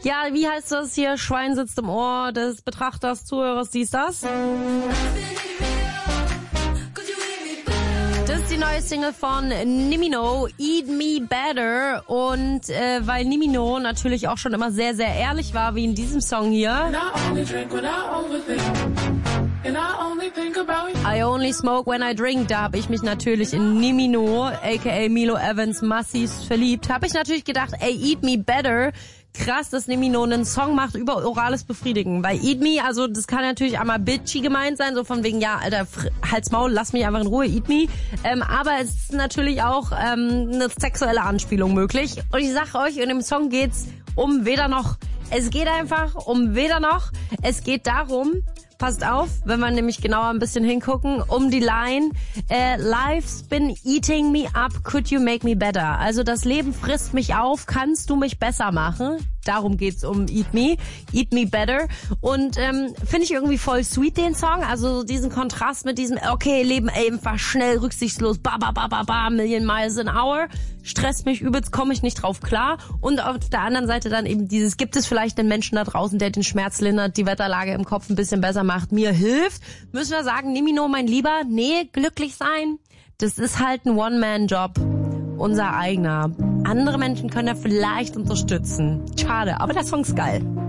Ja, wie heißt das hier? Schwein sitzt im Ohr des Betrachters, Zuhörers, dies, das. Das ist die neue Single von Nimino, Eat Me Better. Und weil Nimino natürlich auch schon immer sehr, sehr ehrlich war, wie in diesem Song hier. I only smoke when I drink. Da habe ich mich natürlich in Nimino, aka Milo Evans, massiv verliebt. Habe ich natürlich gedacht, ey, Eat Me Better. Krass, dass Nimino einen Song macht über orales Befriedigen. Bei Eat Me, also das kann natürlich einmal bitchy gemeint sein, so von wegen, ja, Alter, halt's Maul, lass mich einfach in Ruhe, Eat Me. Aber es ist natürlich auch eine sexuelle Anspielung möglich. Und ich sag euch, in dem Song geht's um weder noch. Es geht einfach um weder noch. Es geht darum, passt auf, wenn wir nämlich genauer ein bisschen hingucken, um die Line, Life's been eating me up, could you make me better? Also das Leben frisst mich auf, kannst du mich besser machen? Darum geht's um Eat Me Better. Und finde ich irgendwie voll sweet, den Song. Also diesen Kontrast mit diesem, okay, Leben einfach schnell, rücksichtslos, Million Miles an Hour. Stresst mich übelst, komme ich nicht drauf klar. Und auf der anderen Seite dann eben dieses, gibt es vielleicht einen Menschen da draußen, der den Schmerz lindert, die Wetterlage im Kopf ein bisschen besser macht, mir hilft. Müssen wir sagen, Nimino, mein Lieber, nee, glücklich sein, das ist halt ein One-Man-Job. Unser eigener. Andere Menschen können da vielleicht unterstützen. Schade, aber der Song ist geil.